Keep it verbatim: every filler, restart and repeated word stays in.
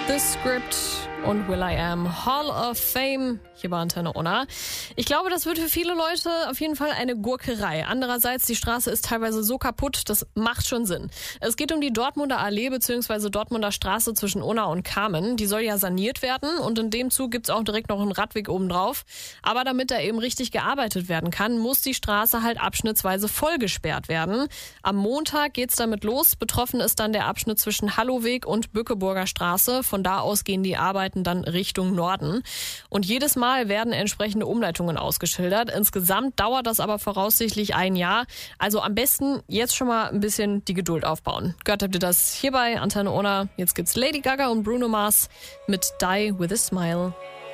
The Script und Will I Am, Hall of Fame, hier bei Antenne Unna. Ich glaube, das wird für viele Leute auf jeden Fall eine Gurkerei. Andererseits, die Straße ist teilweise so kaputt, das macht schon Sinn. Es geht um die Dortmunder Allee bzw. Dortmunder Straße zwischen Unna und Kamen. Die soll ja saniert werden und in dem Zug gibt's auch direkt noch einen Radweg obendrauf. Aber damit da eben richtig gearbeitet werden kann, muss die Straße halt abschnittsweise vollgesperrt werden. Am Montag geht's damit los. Betroffen ist dann der Abschnitt zwischen Halloweg und Bückeburger Straße. Von da aus gehen die Arbeiten dann Richtung Norden. Und jedes Mal werden entsprechende Umleitungen ausgeschildert. Insgesamt dauert das aber voraussichtlich ein Jahr. Also am besten jetzt schon mal ein bisschen die Geduld aufbauen. Gehört habt ihr das hier bei Antenne Unna. Jetzt gibt's Lady Gaga und Bruno Mars mit Die With A Smile.